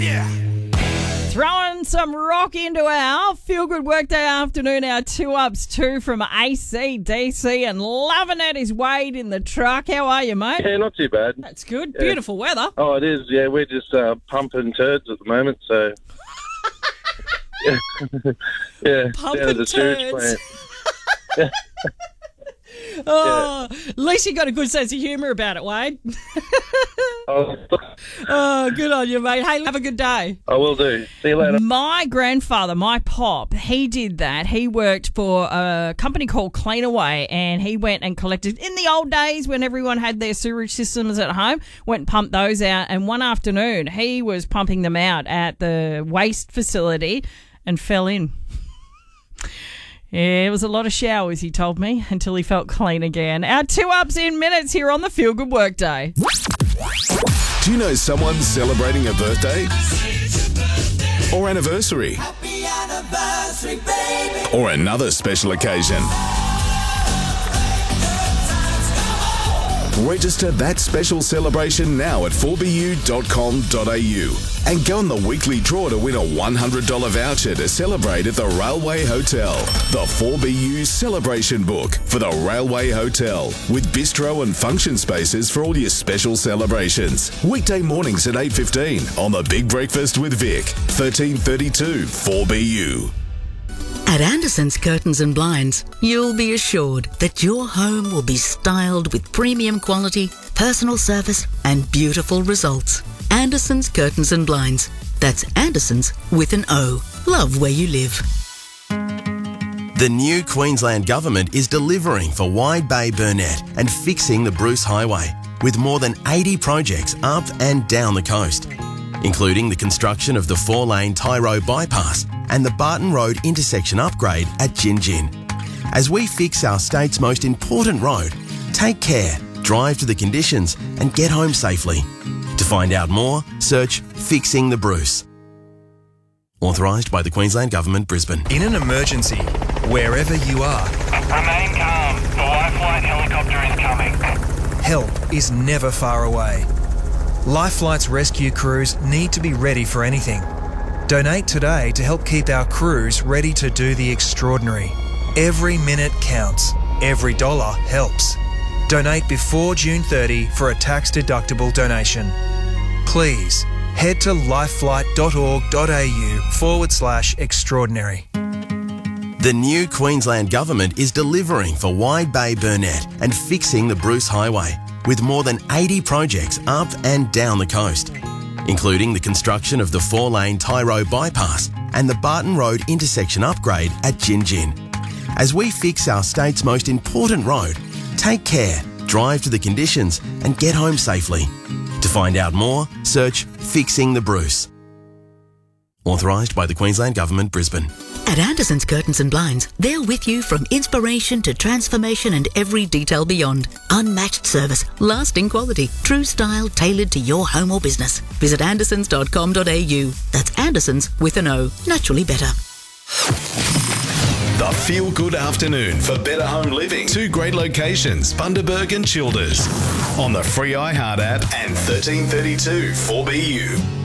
Throwing some rock into our feel-good workday afternoon, our 2-ups, 2 from AC/DC, and loving it is Wade in the truck. How are you, mate? Yeah, not too bad. That's good. Yeah. Beautiful weather. Oh, it is. Yeah, we're just pumping turds at the moment, so... yeah, Pumping down at the sewage turds. plant. Oh, at least you got a good sense of humour about it, Wade. Oh, good on you, mate. Hey, have a good day. I will do. See you later. My grandfather, my pop, he did that. He worked for a company called Cleanaway, and he went and collected, in the old days when everyone had their sewerage systems at home, went and pumped those out. And one afternoon, he was pumping them out at the waste facility and fell in. Yeah, it was a lot of showers, he told me, until he felt clean again. Our 2-ups in minutes here on the Feel Good Workday. Do you know someone celebrating a birthday? Or anniversary? Happy anniversary, baby. Or another special occasion? Register that special celebration now at 4bu.com.au and go on the weekly draw to win a $100 voucher to celebrate at the Railway Hotel. The 4BU Celebration Book for the Railway Hotel, with bistro and function spaces for all your special celebrations. Weekday mornings at 8:15 on The Big Breakfast with Vic, 1332 4BU. At Anderson's Curtains and Blinds, you'll be assured that your home will be styled with premium quality, personal service and beautiful results. Anderson's Curtains and Blinds. That's Anderson's with an O. Love where you live. The new Queensland Government is delivering for Wide Bay Burnett and fixing the Bruce Highway, with more than 80 projects up and down the coast, including the construction of the 4-lane Tyro bypass and the Barton Road intersection upgrade at Gin Gin. As we fix our state's most important road, take care, drive to the conditions and get home safely. To find out more, search Fixing the Bruce. Authorised by the Queensland Government, Brisbane. In an emergency, wherever you are, remain calm. The Lifelight helicopter is coming. help is never far away. Lifeflight's rescue crews need to be ready for anything. Donate today to help keep our crews ready to do the extraordinary. Every minute counts. Every dollar helps. Donate before June 30 for a tax-deductible donation. Please head to lifelight.org.au/extraordinary. The new Queensland Government is delivering for Wide Bay Burnett and fixing the Bruce Highway, with more than 80 projects up and down the coast, including the construction of the 4-lane Tyro bypass and the Barton Road intersection upgrade at Gin Gin. As we fix our state's most important road, take care, drive to the conditions and get home safely. To find out more, search Fixing the Bruce. Authorised by the Queensland Government, Brisbane. At Anderson's Curtains and Blinds, they're with you from inspiration to transformation and every detail beyond. Unmatched service, lasting quality, true style tailored to your home or business. Visit andersons.com.au. That's Andersons with an O. Naturally better. The Feel Good Afternoon for better home living. 2 great locations, Bundaberg and Childers. On the free iHeart app and 1332 4BU.